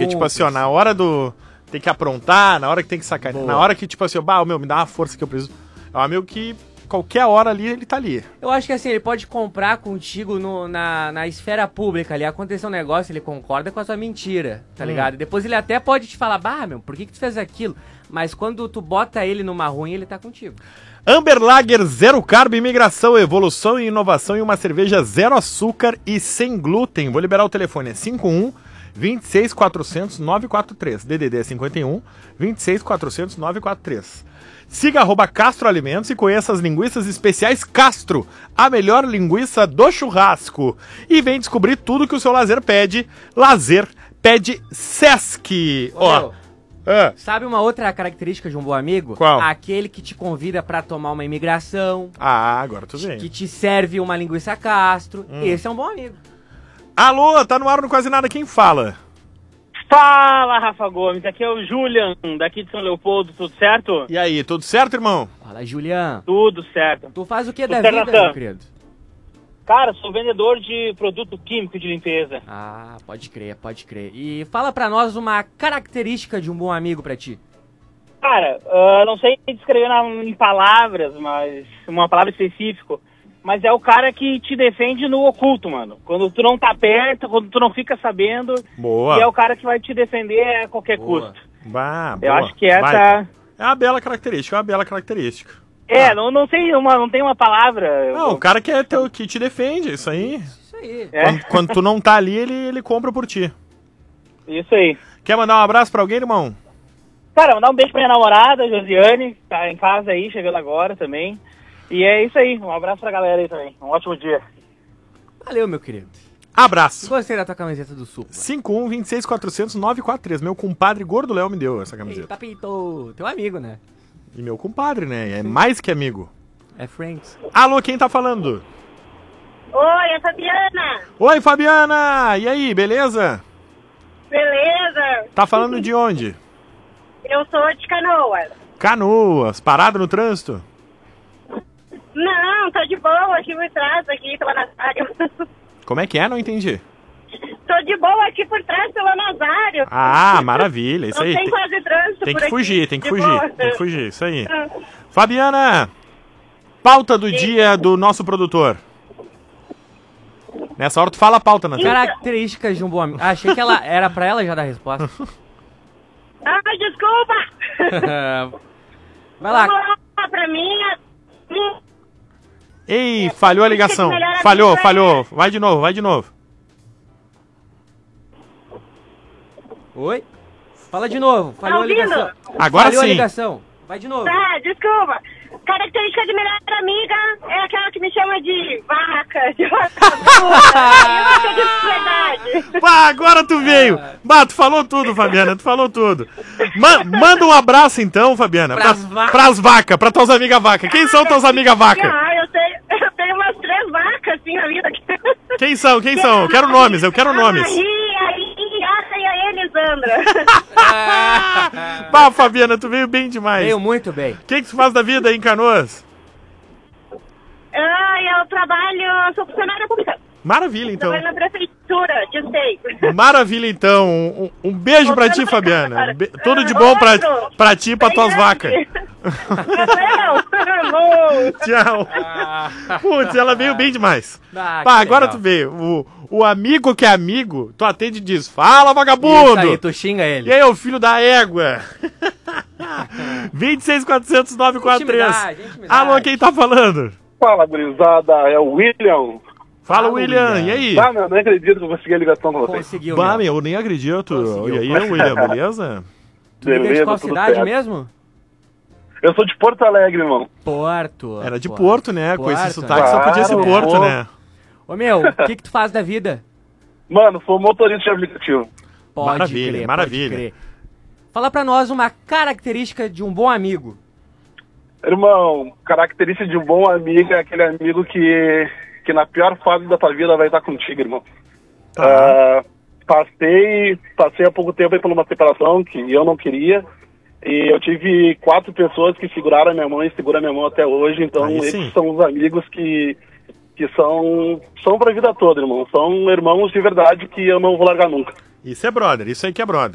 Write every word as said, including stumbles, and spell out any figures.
Porque, tipo assim, ó, na hora do... Tem que aprontar, na hora que tem que sacanear. Na hora que, tipo assim, ó, bah, meu, me dá uma força que eu preciso. É um amigo que qualquer hora ali, ele tá ali. Eu acho que assim, ele pode comprar contigo no, na, na esfera pública ali. Aconteceu um negócio, ele concorda com a sua mentira, tá hum. ligado? Depois ele até pode te falar, bah, meu, por que que tu fez aquilo? Mas quando tu bota ele numa ruim, ele tá contigo. Amber Lager, zero carbo, imigração, evolução e inovação em uma cerveja zero açúcar e sem glúten. Vou liberar o telefone, é cinco um, vinte e seis, quatrocentos, nove quatro três. D D D é cinquenta e um, vinte e seis, quatrocentos, nove quatro três. Siga arroba Castro Alimentos e conheça as linguiças especiais Castro, a melhor linguiça do churrasco. E vem descobrir tudo que o seu lazer pede. Lazer pede Sesc. Ô, Ó. meu, É. sabe uma outra característica de um bom amigo? Qual? Aquele que te convida pra tomar uma imigração. Ah, agora tu vem. Que te serve uma linguiça Castro. Hum. Esse é um bom amigo. Alô, tá no ar no Quase Nada, quem fala? Fala, Rafa Gomes, aqui é o Julian, daqui de São Leopoldo, tudo certo? E aí, tudo certo, irmão? Fala, Julian. Tudo certo. Tu faz o que tudo da certo, vida, meu querido? Cara, sou vendedor de produto químico de limpeza. Ah, pode crer, pode crer. E fala pra nós uma característica de um bom amigo pra ti. Cara, uh, não sei descrever na, em palavras, mas uma palavra específica, mas é o cara que te defende no oculto, mano. Quando tu não tá perto, quando tu não fica sabendo. Boa. E é o cara que vai te defender a qualquer Boa. custo. Bah, Eu boa. acho que essa... Vai. É uma bela característica, é uma bela característica. É, ah. não, não, tem uma, não tem uma palavra... Não, o cara que, é teu, que te defende, isso aí. Isso aí. É. Quando, quando tu não tá ali, ele, ele compra por ti. Isso aí. Quer mandar um abraço pra alguém, irmão? Cara, mandar um beijo pra minha namorada, Josiane, que tá em casa aí, chegando agora também. E é isso aí, um abraço pra galera aí também. Um ótimo dia. Valeu, meu querido. Abraço. Gostei da tua camiseta do Supla. cinco um, vinte e seis, quatrocentos, nove quatro três. Meu compadre Gordo Léo me deu essa camiseta. Eita, Pito. Teu amigo, né? E meu compadre, né? É mais que amigo. É friends. Alô, quem tá falando? Oi, é a Fabiana. Oi, Fabiana! E aí, beleza? Beleza? Tá falando de onde? Eu sou de Canoas. Canoas. Parado no trânsito? Não, tô de boa aqui por trás, aqui pela Nazário. Como é que é? Não entendi. Tô de boa aqui por trás pela Nazário. Ah, maravilha. Isso Não aí. tem quase trânsito Tem por que aqui. fugir, tem que De fugir. boa. Tem que fugir, isso aí. Fabiana, pauta do dia do nosso produtor. Nessa hora tu fala a pauta, Natália. Características de um bom amigo. Ah, achei que ela era pra ela já dar a resposta. Ai, desculpa. Vai lá. Vamos lá pra mim. Ei, falhou a ligação. Falhou, falhou. Vai de novo, vai de novo. Oi? Fala de novo. Falhou Tá a ligação. Agora Falhou sim. a ligação. Vai de novo. Tá, desculpa. Característica de melhor amiga é aquela que me chama de vaca, de vaca de verdade. Bah, agora tu veio. Bah, tu falou tudo, Fabiana, tu falou tudo. Ma- manda um abraço então, Fabiana. Pras Pra, vacas. pras vacas, pra tuas amigas vacas. Quem são tuas amigas vacas? Ah, eu tenho, eu tenho umas três vacas assim na vida. Quem são, quem são? Eu quero nomes, eu quero nomes. A Maria, a Iata e a Elisandra. Bah, Fabiana, tu veio bem demais. Veio muito bem. O que que tu faz da vida aí em Canoas? Ah, eu trabalho, sou funcionária pública. Maravilha, então. Trabalho na prefeitura de Esteio. Maravilha, então. Um, um beijo pra ti, Fabiana. Um be- Tudo de bom pra, pra ti e pra tuas vacas. Tchau. Putz, ela veio bem demais. Ah, Pá, que agora legal. tu veio. O, o amigo que é amigo, tu atende e diz, fala, vagabundo! Isso aí, tu xinga ele. E aí, ô filho da égua? vinte e seis, quatrocentos, nove quatro três. Intimidade, intimidade. Alô, quem tá falando? Fala, gurizada, é o William. Fala, Fala, William. William. E aí? Ah, meu, não acredito que eu consegui a ligação com vocês. Conseguiu, Bah, meu. meu, eu nem acredito. Conseguiu. E aí, William, beleza? Tu liga de qual tudo cidade certo. mesmo? Eu sou de Porto Alegre, irmão. Porto. Era de Porto, né? Com esse Porto, sotaque né? só podia ser Claro, Porto, pô. né? Ô, meu, o que que tu faz da vida? Mano, sou motorista de aplicativo. Pode Maravilha, crer, maravilha. pode crer. Fala pra nós uma característica de um bom amigo. Irmão, característica de um bom amigo é aquele amigo que, que na pior fase da tua vida vai estar contigo, irmão. Tá. Ah, passei, passei há pouco tempo aí por uma separação que eu não queria. E eu tive quatro pessoas que seguraram a minha mão e seguram a minha mão até hoje. Então, Aí esses sim. são os amigos que, que são, são pra vida toda, irmão. São irmãos de verdade que eu não vou largar nunca. Isso é brother, isso aí que é brother.